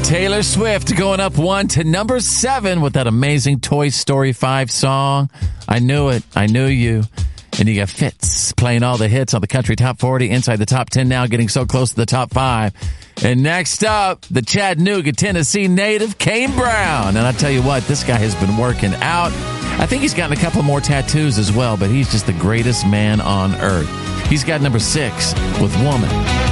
Taylor Swift going up 1 to number 7 with that amazing Toy Story 5 song. I Knew It. I Knew You. And you got Fitz playing all the hits on the country top 40, inside the top 10 now, getting so close to the top 5. And next up, the Chattanooga, Tennessee native, Kane Brown. And I tell you what, this guy has been working out. I think he's gotten a couple more tattoos as well, but he's just the greatest man on earth. He's got number 6 with Woman.